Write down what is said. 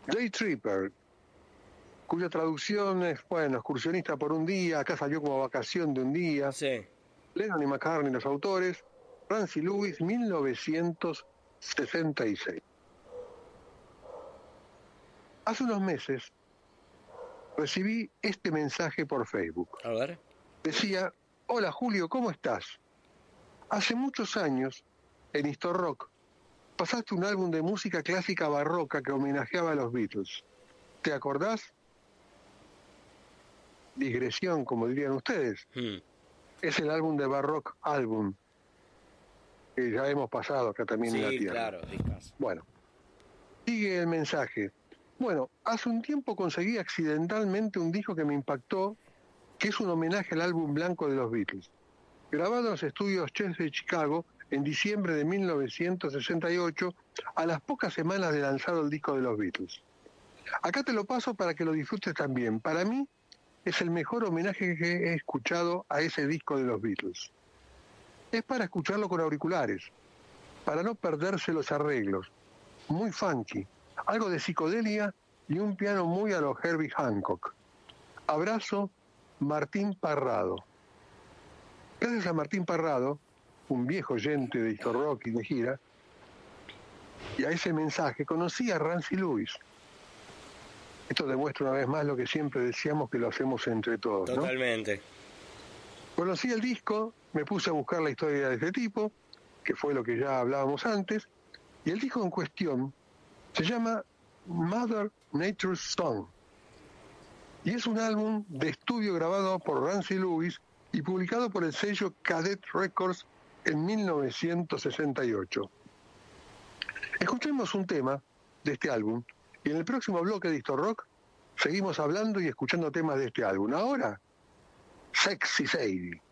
Day Tripper, cuya traducción es, bueno, excursionista por un día, acá salió como vacación de un día. Sí. Lennon y McCartney, los autores. Rancy Lewis, 1966. Hace unos meses recibí este mensaje por Facebook. A ver. Decía: hola Julio, ¿cómo estás? Hace muchos años, en Histor Rock, pasaste un álbum de música clásica barroca que homenajeaba a los Beatles. ¿Te acordás? Digresión, como dirían ustedes. Es el álbum de Barrock Album, que ya hemos pasado acá también en la Sí, Tierra. claro, discaso. Bueno, sigue el mensaje. Bueno, hace un tiempo conseguí accidentalmente un disco que me impactó, que es un homenaje al álbum blanco de los Beatles, grabado en los estudios Chess de Chicago en diciembre de 1968, a las pocas semanas de lanzado el disco de los Beatles. Acá te lo paso para que lo disfrutes también. Para mí es el mejor homenaje que he escuchado a ese disco de los Beatles. Es para escucharlo con auriculares, para no perderse los arreglos. Muy funky, algo de psicodelia y un piano muy a lo Herbie Hancock. Abrazo, Martín Parrado. Gracias a Martín Parrado, un viejo oyente de Histor Rock y de gira, y a ese mensaje conocí a Rancy Lewis. Esto demuestra una vez más lo que siempre decíamos, que lo hacemos entre todos, ¿no? Totalmente. Conocí el disco, me puse a buscar la historia de este tipo, que fue lo que ya hablábamos antes, y el disco en cuestión se llama Mother Nature's Song, y es un álbum de estudio grabado por Rancy Lewis y publicado por el sello Cadet Records en 1968. Escuchemos un tema de este álbum, y en el próximo bloque de Histor Rock seguimos hablando y escuchando temas de este álbum. Ahora, Sexy Sadie.